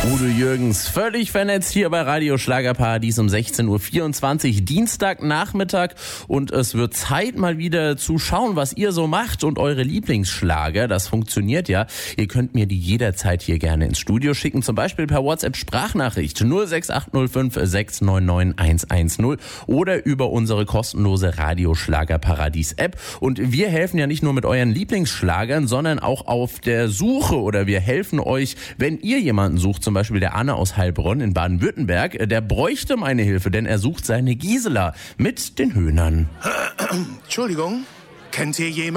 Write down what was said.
Udo Jürgens, völlig vernetzt hier bei Radio Schlagerparadies um 16.24 Uhr, Dienstagnachmittag, und es wird Zeit, mal wieder zu schauen, was ihr so macht und eure Lieblingsschlager. Das funktioniert ja. Ihr könnt mir die jederzeit hier gerne ins Studio schicken, zum Beispiel per WhatsApp-Sprachnachricht 06805 699 110 oder über unsere kostenlose Radio Schlagerparadies-App. Und wir helfen ja nicht nur mit euren Lieblingsschlagern, sondern auch auf der Suche, oder wir helfen euch, wenn ihr jemanden sucht, zum Beispiel der Anne aus Heilbronn in Baden-Württemberg, der bräuchte meine Hilfe, denn er sucht seine Gisela mit den Höhnern. Entschuldigung, kennt ihr jemanden?